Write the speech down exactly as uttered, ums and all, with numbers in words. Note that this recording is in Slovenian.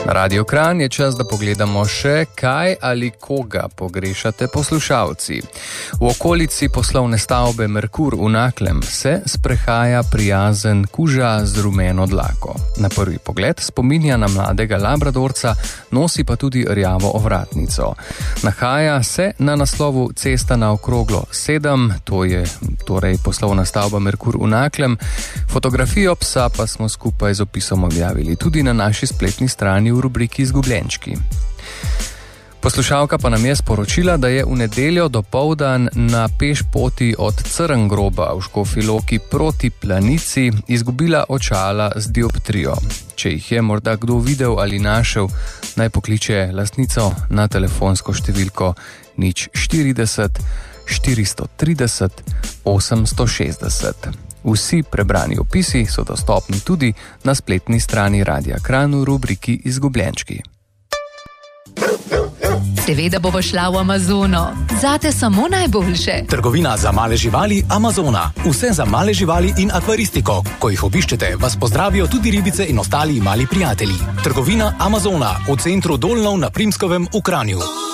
Na Radio Kranj je čas, da pogledamo še, kaj ali koga pogrešate poslušalci. V okolici poslovne stavbe Merkur v Naklem se sprehaja prijazen kuža z rumeno dlako. Na prvi pogled spominja na mladega labradorca, nosi pa tudi rjavo ovratnico. Nahaja se na naslovu Cesta na okroglo sedem, to je torej poslovna stavba Merkur v Naklem. Fotografijo psa pa smo skupaj z opisom objavili tudi na naši spletni strani v rubriki Izgubljenčki. Poslušalka pa nam je sporočila, da je v nedeljo dopoldan na pešpoti od Crngroba v Škofji Loki proti Planici izgubila očala z dioptrijo. Če jih je morda kdo videl ali našel, naj pokliče lastnico na telefonsko številko nič štirideset štiristo trideset osemsto šestdeset. Vsi prebrani opisi so dostopni tudi na spletni strani Radia Kranj v rubriki Izgubljenčki. Seveda bova šla v Amazono. Zate samo najboljše. Trgovina za male živali Amazona. Vse za male živali in akvaristiko. Ko jih obiščete, vas pozdravijo tudi ribice in ostali mali prijatelji. Trgovina Amazona v centru Dolnov na Primskovem v Kranju.